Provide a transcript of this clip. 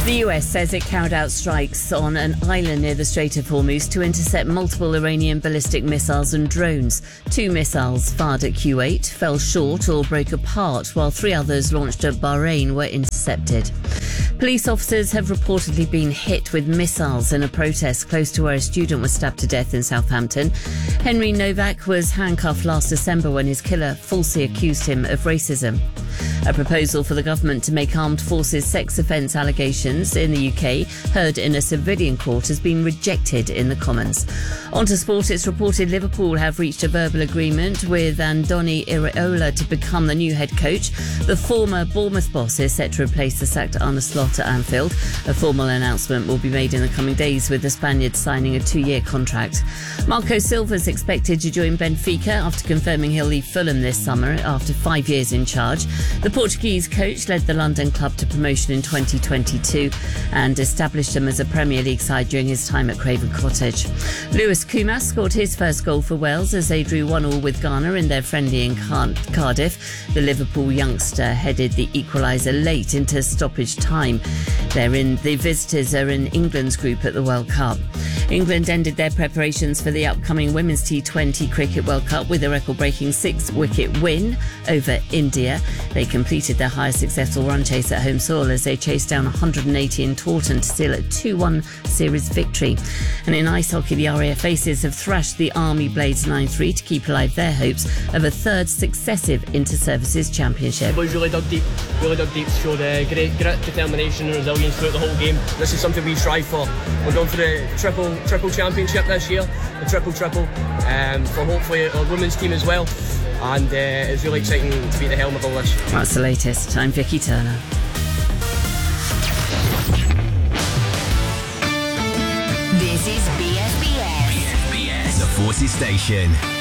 The US says it carried out strikes on an island near the Strait of Hormuz to intercept multiple Iranian ballistic missiles and drones. 2 missiles fired at Kuwait fell short or broke apart, while 3 others launched at Bahrain were intercepted. Police officers have reportedly been hit with missiles in a protest close to where a student was stabbed to death in Southampton. Henry Novak was handcuffed last December when his killer falsely accused him of racism. A proposal for the government to make armed forces sex offence allegations in the UK heard in a civilian court has been rejected in the Commons. On to sport, it's reported Liverpool have reached a verbal agreement with Andoni Iraola to become the new head coach. The former Bournemouth boss is set to replace the sacked Arne Slot at Anfield. A formal announcement will be made in the coming days, with the Spaniard signing a 2-year contract. Marco Silva is expected to join Benfica after confirming he'll leave Fulham this summer after 5 years in charge. The Portuguese coach led the London club to promotion in 2022 and established them as a Premier League side during his time at Craven Cottage. Lewis Kumas scored his first goal for Wales as they drew 1-1 with Ghana in their friendly in Cardiff. The Liverpool youngster headed the equaliser late into stoppage time. The visitors are in England's group at the World Cup. England ended their preparations for the upcoming Women's T20 Cricket World Cup with a record-breaking 6-wicket win over India. They completed their highest successful run chase at home soil as they chased down 180 in Taunton to seal a 2-1 series victory. And in ice hockey, the RAF Aces have thrashed the Army Blades 9-3 to keep alive their hopes of a third successive Inter-Services Championship. Boys really dug deep, showed great grit, determination and resilience throughout the whole game. This is something we strive for. We're going for the triple championship this year, the triple for hopefully our women's team as well, and it's really exciting to be at the helm of all this. That's the latest. I'm Vicky Turner. This is BFBS. The Forces Station.